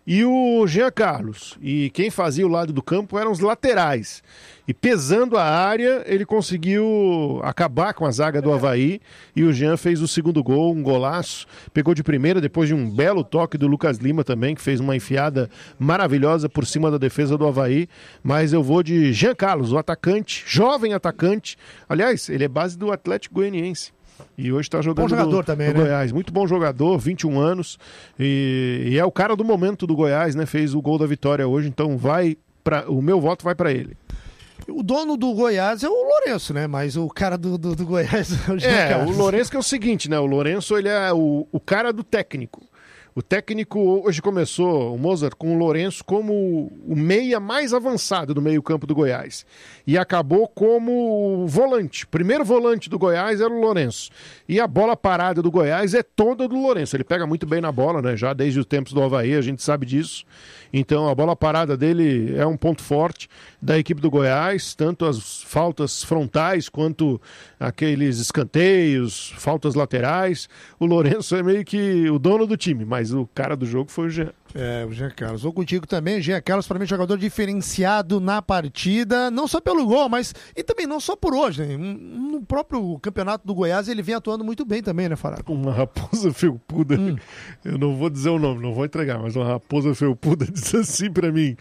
e o Jean Carlos. E quem fazia o lado do campo eram os laterais. E pesando a área, ele conseguiu acabar com a zaga do Avaí. E o Jean fez o segundo gol, um golaço. Pegou de primeira, depois de um belo toque do Lucas Lima também, que fez uma enfiada maravilhosa por cima da defesa do Avaí. Mas eu vou de Jean Carlos, o atacante, jovem atacante. Aliás, ele é base do Atlético Goianiense. E hoje está jogando bom jogador também, no Goiás. Muito bom jogador, 21 anos. E é o cara do momento do Goiás, né? Fez o gol da vitória hoje, então o meu voto vai para ele. O dono do Goiás é o Lourenço, né? Mas o cara do Goiás é o Jean Carlos. O Lourenço que é o seguinte, né? O Lourenço, ele é o cara do técnico. O técnico hoje começou, o Mozart, com o Lourenço como o meia mais avançado do meio-campo do Goiás. E acabou como volante. Primeiro volante do Goiás era o Lourenço. E a bola parada do Goiás é toda do Lourenço. Ele pega muito bem na bola, né? Já desde os tempos do Avaí, a gente sabe disso. Então a bola parada dele é um ponto forte da equipe do Goiás, tanto as faltas frontais quanto aqueles escanteios, faltas laterais. O Lourenço é meio que o dono do time, mas o cara do jogo foi o Jean. O Jean Carlos. Vou contigo também, Jean Carlos, para mim, jogador diferenciado na partida, não só pelo gol, mas e também não só por hoje, né? No próprio campeonato do Goiás, ele vem atuando muito bem também, né, Faraco? Uma raposa felpuda, eu não vou dizer o nome, não vou entregar, mas uma raposa felpuda diz assim para mim: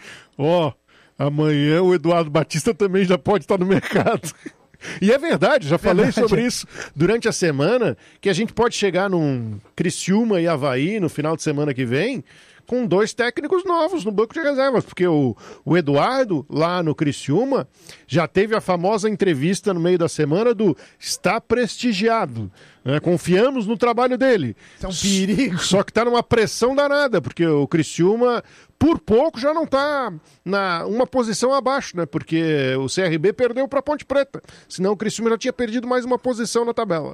amanhã o Eduardo Batista também já pode estar no mercado. E é verdade, já falei sobre isso durante a semana, que a gente pode chegar num Criciúma e Avaí no final de semana que vem com 2 técnicos novos no banco de reservas, porque o Eduardo, lá no Criciúma, já teve a famosa entrevista no meio da semana do está prestigiado, né? Confiamos no trabalho dele. Isso é um perigo. Só que está numa pressão danada, porque o Criciúma, por pouco, já não está uma posição abaixo, né? Porque o CRB perdeu para a Ponte Preta, senão o Criciúma já tinha perdido mais uma posição na tabela.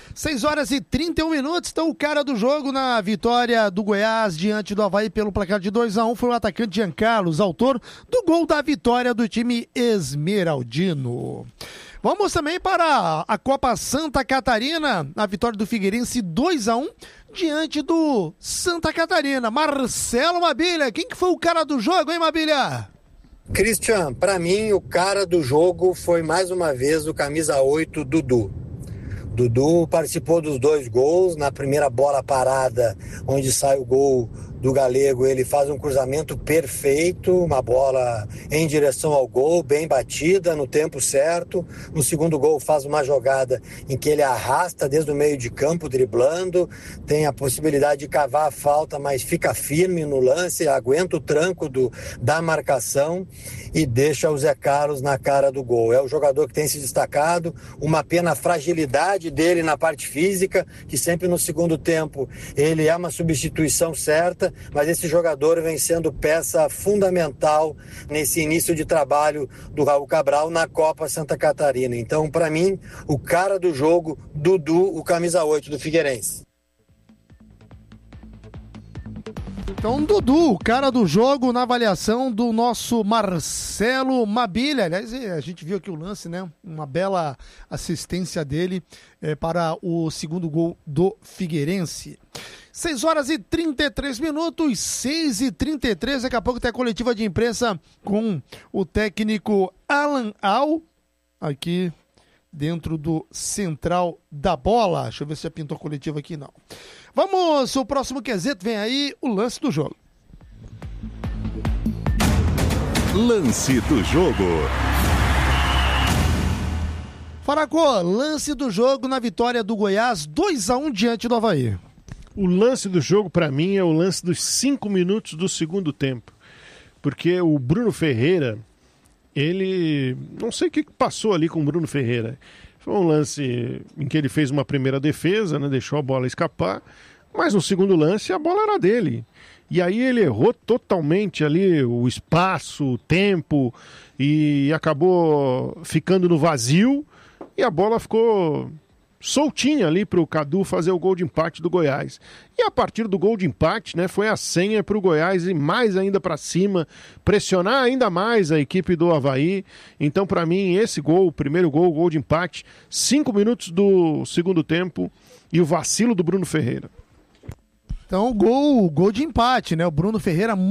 6h31, então o cara do jogo na vitória do Goiás diante do Avaí pelo placar de 2-1 foi o atacante Jean Carlos, autor do gol da vitória do time esmeraldino. Vamos também para a Copa Santa Catarina, a vitória do Figueirense 2-1 diante do Santa Catarina. Marcelo Mabilha, quem que foi o cara do jogo, hein, Mabilha? Christian, para mim o cara do jogo foi mais uma vez o camisa 8, Dudu. Dudu participou dos 2 gols. Na primeira bola parada, onde sai o gol do Galego, ele faz um cruzamento perfeito, uma bola em direção ao gol, bem batida, no tempo certo. No segundo gol faz uma jogada em que ele arrasta desde o meio de campo, driblando, tem a possibilidade de cavar a falta, mas fica firme no lance, aguenta o tranco da marcação e deixa o Zé Carlos na cara do gol. É o jogador que tem se destacado, uma pena a fragilidade dele na parte física, que sempre no segundo tempo ele é uma substituição certa, mas esse jogador vem sendo peça fundamental nesse início de trabalho do Raul Cabral na Copa Santa Catarina. Então, para mim, o cara do jogo, Dudu, o camisa 8 do Figueirense. Então, Dudu, o cara do jogo na avaliação do nosso Marcelo Mabilha. Aliás, a gente viu aqui o lance, né? Uma bela assistência dele para o segundo gol do Figueirense. 6h33, 6h33, daqui a pouco tem a coletiva de imprensa com o técnico Alan Al, aqui dentro do Central da Bola. Deixa eu ver se já pintou a coletiva aqui, não. Vamos, o próximo quesito, vem aí o lance do jogo. Lance do jogo. Faracô, lance do jogo na vitória do Goiás, 2-1 diante do Avaí. O lance do jogo, para mim, é o lance dos 5 minutos do segundo tempo. Porque o Bruno Ferreira, ele... não sei o que passou ali com o Bruno Ferreira. Foi um lance em que ele fez uma primeira defesa, né, deixou a bola escapar, mas no segundo lance a bola era dele. E aí ele errou totalmente ali o espaço, o tempo, e acabou ficando no vazio, e a bola ficou soltinha ali para o Cadu fazer o gol de empate do Goiás. E a partir do gol de empate, né, foi a senha para o Goiás ir mais ainda para cima, pressionar ainda mais a equipe do Avaí. Então, para mim, esse gol, o primeiro gol, o gol de empate, 5 minutos do segundo tempo e o vacilo do Bruno Ferreira. Então, gol de empate, né? O Bruno Ferreira